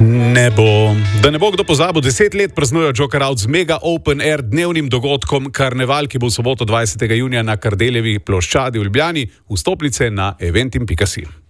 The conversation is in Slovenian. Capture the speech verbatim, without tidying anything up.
Ne bo. Da ne bo kdo pozabil, deset let praznujejo Joker Out z mega open air dnevnim dogodkom Karneval, ki bo v soboto dvajsetega junija na Kardeljevi ploščadi v Ljubljani. Vstopnice na eventim pika si.